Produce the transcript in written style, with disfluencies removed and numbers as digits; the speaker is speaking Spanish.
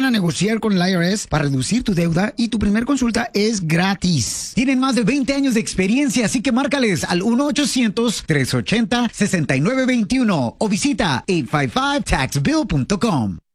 a negociar con el IRS para reducir tu deuda y tu primer consulta es gratis. Tienen más de 20 años de experiencia, así que márcales al 1-800-380-6921 o visita 855taxbill.com.